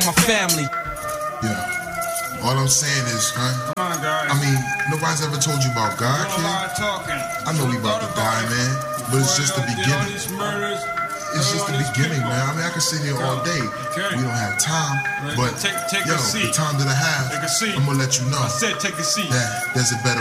my family. Yeah. All I'm saying is, man, Come on, guys. I mean, nobody's ever told you about God, Doing a lot kid. of talking. I know we about to die, man, but it's just the All beginning. these murders. It's just the beginning, man. I mean, I can sit here all day. Okay. We don't have time, Right, but take yo, a seat. the time that I have, Take a seat. I'm gonna let you know I said take a seat. that there's a better